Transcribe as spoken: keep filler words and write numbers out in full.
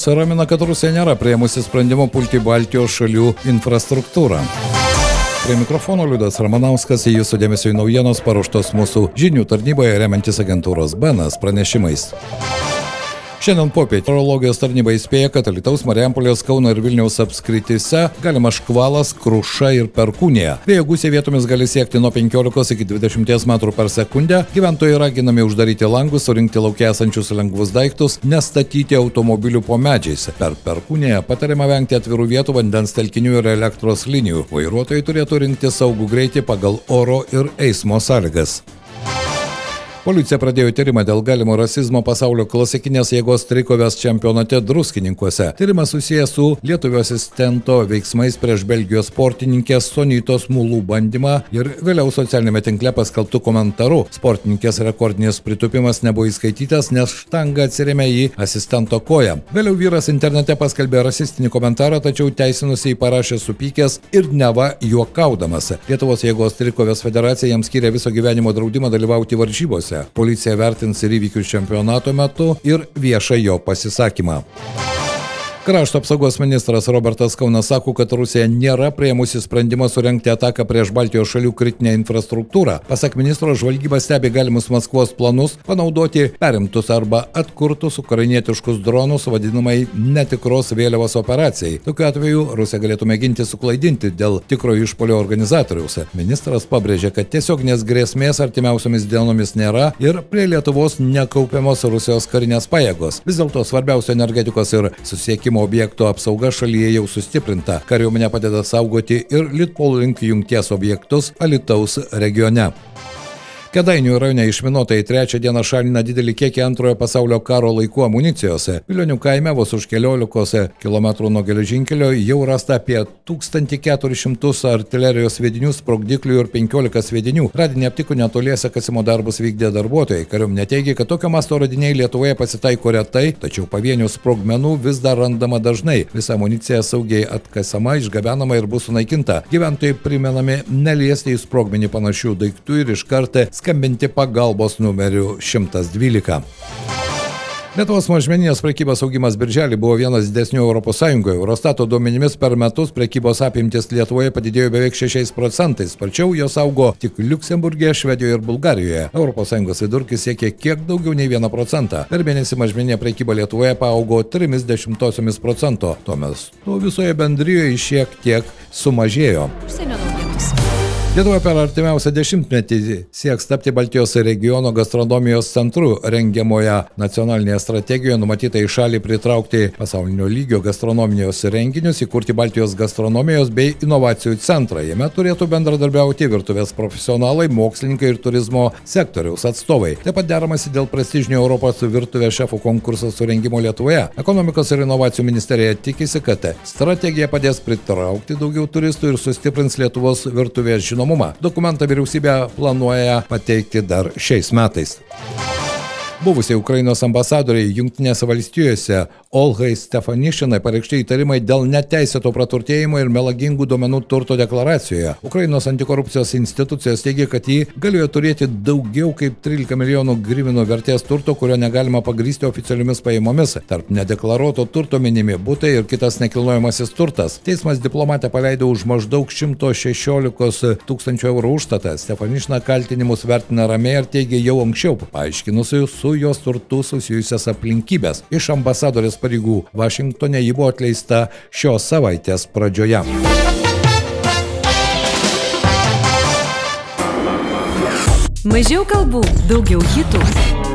Ramina, kad Rusija nėra priėmusi sprendimo pulti Baltijos šalių infrastruktūrą. Prie mikrofono Liudas Ramanauskas, į jūsų dėmesio į naujienos paruoštos mūsų žinių tarnyboje remiantis agentūros B N S pranešimais. Šiandien popiet meteorologijos tarnyba įspėja, kad Alytaus, Marijampolės, Kauno ir Vilniaus apskrityse galima škvalas, kruša ir perkūnija. Vėjo gūsiai vietomis gali siekti nuo penkiolikos iki dvidešimties metrų per sekundę. Gyventojai raginami uždaryti langus, surinkti lauke esančius lengvus daiktus, nestatyti automobilių po medžiais. Per perkūniją patariama vengti atvirų vietų, vandens telkinių ir elektros linijų. Vairuotojai turėtų rinkti saugų greitį pagal oro ir eismo sąlygas. Policija pradėjo tyrimą dėl galimo rasizmo pasaulio klasikinės jėgos trikovės čempionate Druskininkuose. Tyrimas susijęs su lietuvių asistento veiksmais prieš Belgijos sportininkės Sonytos Mulų bandymą ir vėliau socialinėme tinkle paskelbtų komentaru. Sportininkės rekordinis pritupimas nebuvo įskaitytas, nes štanga atsirėmė į asistento koją. Vėliau vyras internete paskelbė rasistinį komentarą, tačiau teisinusiai parašė supykęs ir neva juokaudamas. Lietuvos jėgos trikovės federacija jam skyrė viso gyvenimo draudimą dalyvauti varžybose. Policija vertins ir įvykius čempionato metu ir viešą jo pasisakymą. Krašto apsaugos ministras Robertas Kaunas sako, kad Rusija nėra priėmusi sprendimą surengti ataką prieš Baltijos šalių kritinę infrastruktūrą. Pasak ministro, žvalgyba stebi galimus Maskvos planus panaudoti perimtus arba atkurtus ukrainietiškus dronus vadinamai netikros vėliavos operacijai. Tokiu atveju Rusija galėtų mėginti suklaidinti dėl tikro išpuolio organizatoriaus. Ministras pabrėžė, kad tiesioginės grėsmės artimiausiomis dienomis nėra ir prie Lietuvos nekaupiamos Rusijos karinės pajėgos. Vis dėlto svarbiausio energetikos ir susiekimo objektų apsauga šalyje jau sustiprinta. Kariuomenė padeda saugoti ir Litpol-Link jungties objektus Alytaus regione. Kėdainių rajone išminuotojai trečią dieną šalina didelį kiekį antrojo pasaulio karo laikų amunicijos. Pilionių kaime vos už keliolikos kilometrų nuo geležinkelio jau rasta apie tūkstantį keturis šimtus artilerijos sviedinių, sprogdiklių ir penkiolika sviedinių. Radinį aptiko netoliese kasimo darbus vykdė darbuotojai. Kariuomenė teigia, kad tokio masto radiniai Lietuvoje pasitaiko retai, tačiau pavienių sprogmenų vis dar randama dažnai. Visa amunicija saugiai atkasama, išgabenama ir bus sunaikinta. Gyventojai primenami neliesti į sprogmenį panašių daiktų ir iš karto skambinti pagalbos numeriu šimtas dvylika. Lietuvos mažmeninės prekybos augimas birželį buvo vienas didesnių Europos Sąjungoje. Eurostato duomenimis per metus prekybos apimtis Lietuvoje padidėjo beveik šešiais procentais. Sparčiau jos augo tik Liuksemburge, Švedijoje ir Bulgarijoje. Europos Sąjungos vidurkis siekė kiek daugiau nei vieną procentą. Per mėnesį mažmeninė prekyba Lietuvoje paaugo trimis dešimtosiomis procento. Tuo metu visoje bendrijoje šiek tiek sumažėjo. Lietuva per artimiausią dešimtmetį sieks tapti Baltijos regiono gastronomijos centru. Rengiamoje nacionalinėje strategijoje numatyta į šalį pritraukti pasaulinio lygio gastronomijos renginius, įkurti Baltijos gastronomijos bei inovacijų centrą. Jame turėtų bendradarbiauti virtuvės profesionalai, mokslininkai ir turizmo sektoriaus atstovai. Taip pat deramasi dėl prestižinio Europos virtuvės šefų konkurso surengimo Lietuvoje. Ekonomikos ir inovacijų ministerija tikisi, kad strategija padės pritraukti daugiau turistų ir sustiprins Lietuvos virtuvės žinomumą. Dokumentą vyriausybė planuoja pateikti dar šiais metais. Buvusiai Ukrainos ambasadoriai Jungtinėse valstijose Olgai Stefanišinai pareikšti įtarimai dėl neteisėto praturtėjimo ir melagingų duomenų turto deklaracijoje. Ukrainos antikorupcijos institucijos teigia, kad ji galėjo turėti daugiau kaip trylika milijonų grivino vertės turto, kurio negalima pagrįsti oficialiomis pajamomis. Tarp nedeklaruoto turto minimi butai ir kitas nekilnojamasis turtas. Teismas diplomatę paleido už maždaug šimto šešiolikos tūkstančių eurų užstatą. Stefanišina kaltinimus vertina ramiai ir teigia jau anksčiau paaiškinusi su jos turtų susijusias aplinkybės. Iš ambasadorės pareigų Vašingtone ji buvo atleista šios savaitės pradžioje. Mažiau kalbų, daugiau hitų.